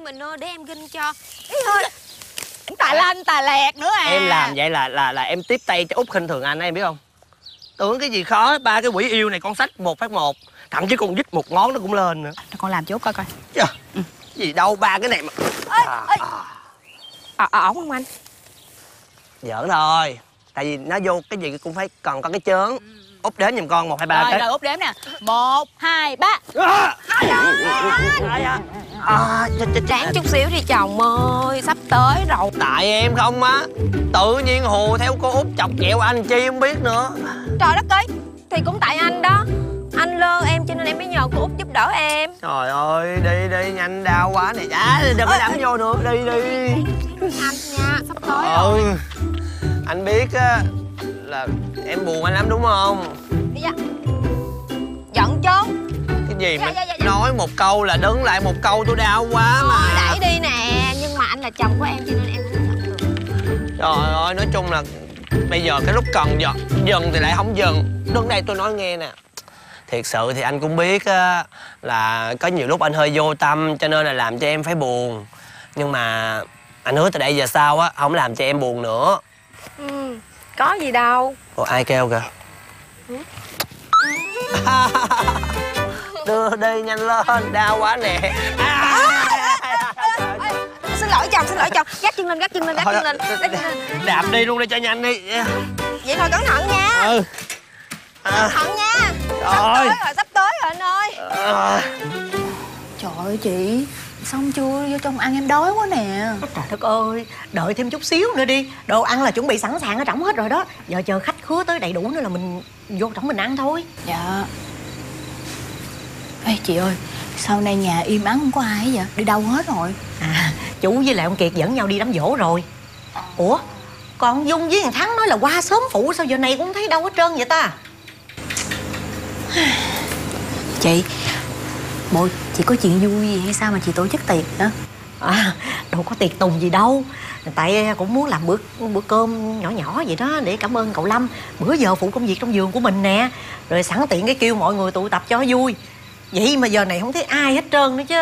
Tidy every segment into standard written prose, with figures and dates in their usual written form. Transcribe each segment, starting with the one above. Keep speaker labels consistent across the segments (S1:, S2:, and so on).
S1: mình ơi, để em ginh cho.
S2: Thôi, tài lanh tài lẹt nữa à.
S3: Em làm vậy là em tiếp tay cho Út khinh thường anh, em biết không? Tưởng cái gì khó, ba cái quỷ yêu này con sách một phát một, thậm chí con dít một ngón nó cũng lên nữa.
S2: Con làm cho Út coi coi.
S3: Gì đâu, ba cái này mà.
S2: Ổn không anh?
S3: Giỡn thôi, tại vì nó vô cái gì cũng phải còn có cái chớn. Út đếm giùm con 1, 2, 3 cái.
S2: Rồi Út đếm nè. 1, 2, 3.
S1: Ráng chút xíu đi chồng ơi, sắp tới rồi.
S3: Tại em không á, tự nhiên hù theo cô Út chọc ghẹo anh chi không biết nữa.
S1: Trời đất ơi, thì cũng tại anh đó. Anh lơ em cho nên em mới nhờ cô Út giúp đỡ em.
S3: Trời ơi, đi nhanh, đau quá này. Đừng có đấm vô nữa, đi.
S1: Anh nha, sắp tới rồi.
S3: Anh biết á là em buồn anh lắm đúng không?
S1: Dạ. Giận chứ.
S3: Cái gì mà
S1: Dạ.
S3: nói một câu là đứng lại một câu, tôi đau quá mà.
S1: Đẩy đi nè. Nhưng mà anh là chồng của em cho nên em không giận được.
S3: Trời ơi, nói chung là bây giờ cái lúc cần dừng thì lại không dừng. Đứng đây tôi nói nghe nè. Thiệt sự thì anh cũng biết á là có nhiều lúc anh hơi vô tâm cho nên là làm cho em phải buồn. Nhưng mà anh hứa từ đây giờ sau á không làm cho em buồn nữa.
S1: Có gì đâu.
S3: Ủa, ai kêu kìa? Đưa đi nhanh lên, đau quá nè.
S1: Xin lỗi chồng. Gác chân lên.
S3: Đạp đi luôn đi cho nhanh đi.
S1: Vậy thôi, cẩn thận nha. Cẩn thận nha. Sắp tới rồi anh ơi.
S2: Trời ơi chị, xong chưa? Vô trong ăn em đói quá nè.
S4: Trời đất ơi, đợi thêm chút xíu nữa đi. Đồ ăn là chuẩn bị sẵn sàng ở trỏng hết rồi đó. Giờ chờ khách khứa tới đầy đủ nữa là mình vô trỏng mình ăn thôi.
S2: Dạ. Ê chị ơi, sau này nhà im ắng không có ai vậy? Đi đâu hết rồi?
S4: Chú với lại ông Kiệt dẫn nhau đi đám giỗ rồi. Ủa, còn Dung với thằng Thắng nói là qua sớm phụ, sao giờ này cũng không thấy đâu hết trơn vậy ta?
S2: Chị, bộ chị có chuyện vui gì hay sao mà chị tổ chức tiệc hả?
S4: Đâu có tiệc tùng gì đâu. Tại cũng muốn làm bữa cơm nhỏ vậy đó để cảm ơn cậu Lâm. Bữa giờ phụ công việc trong vườn của mình nè. Rồi sẵn tiện cái kêu mọi người tụ tập cho vui. Vậy mà giờ này không thấy ai hết trơn nữa chứ.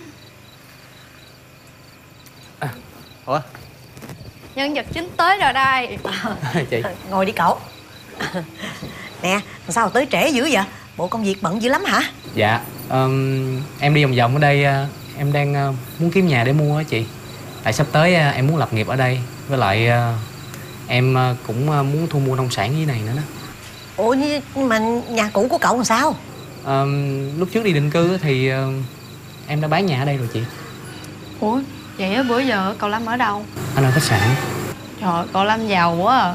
S3: Ủa?
S1: Nhân vật chính tới rồi đây.
S3: Chị.
S4: Ngồi đi cậu. Nè, sao tới trễ dữ vậy? Bộ công việc bận dữ lắm hả?
S5: Dạ, em đi vòng vòng ở đây, em đang muốn kiếm nhà để mua á chị. Tại sắp tới em muốn lập nghiệp ở đây. Với lại em cũng muốn thu mua nông sản dưới này nữa đó.
S4: Ủa nhưng mà nhà cũ của cậu làm sao?
S5: Lúc trước đi định cư thì em đã bán nhà ở đây rồi chị.
S6: Ủa, vậy á bữa giờ cậu Lâm ở đâu?
S5: Anh ở khách sạn.
S6: Trời, cậu Lâm giàu quá à.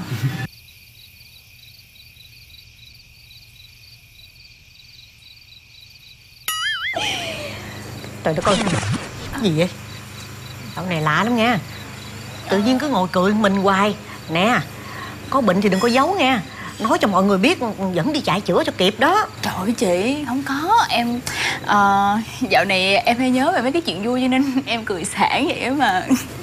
S4: Trời đất ơi, cái gì vậy? Cậu này lạ lắm nha. Tự nhiên cứ ngồi cười mình hoài. Nè, có bệnh thì đừng có giấu nha. Nói cho mọi người biết dẫn đi chạy chữa cho kịp đó.
S2: Trời ơi chị, không có. Em dạo này em hay nhớ về mấy cái chuyện vui cho nên em cười sảng vậy mà.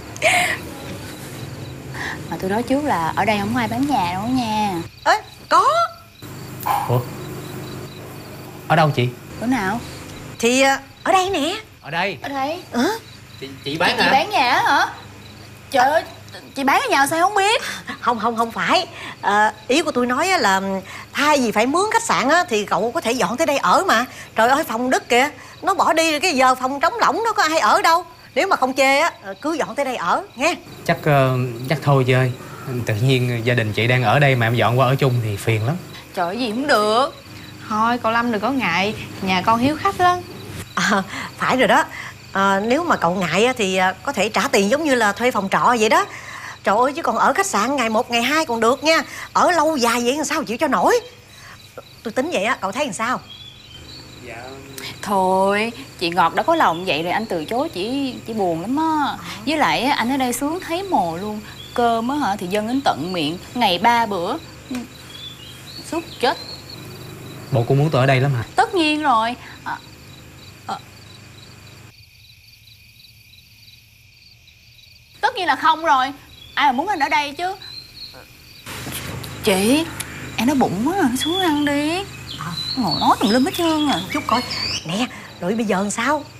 S2: Mà tôi nói trước là ở đây không có ai bán nhà đâu nha.
S4: Ê, có.
S5: Ủa? Ở đâu chị?
S2: Chỗ nào?
S4: Thì ở đây nè.
S5: Ở đây.
S2: Ở đây.
S5: Chị bán
S2: Chị
S5: hả?
S2: bán nhà hả? Trời ơi, chị bán ở nhà sao không biết?
S4: Không phải. Ý của tôi nói là thay vì phải mướn khách sạn á thì cậu có thể dọn tới đây ở mà. Trời ơi, phòng đất kìa, nó bỏ đi rồi, cái giờ phòng trống rỗng nó có ai ở đâu. Nếu mà không chê á, cứ dọn tới đây ở nghe.
S5: Chắc thôi chị ơi. Tự nhiên gia đình chị đang ở đây mà em dọn qua ở chung thì phiền lắm.
S2: Trời ơi, gì cũng được.
S6: Thôi cậu Lâm đừng có ngại, nhà con hiếu khách lắm.
S4: Phải rồi đó. Nếu mà cậu ngại á thì có thể trả tiền giống như là thuê phòng trọ vậy đó. Trời ơi, chứ còn ở khách sạn ngày 1, ngày 2 còn được nha. Ở lâu dài vậy làm sao chịu cho nổi. Tôi tính vậy á, cậu thấy làm sao?
S5: Dạ.
S2: Thôi, chị Ngọt đã có lòng vậy rồi anh từ chối chị buồn lắm á. Với lại anh ở đây sướng thấy mồ luôn. Cơm á hả thì dâng đến tận miệng, ngày 3 bữa. Sút chết.
S5: Bộ cô muốn tôi ở đây lắm hả?
S2: Tất nhiên rồi. Tất nhiên là không rồi. Ai mà muốn anh ở đây chứ. Chị, em nói bụng quá, xuống ăn đi. Ngồi nói tùm lum hết trơn à.
S4: Chút coi. Nè, rồi bây giờ làm sao?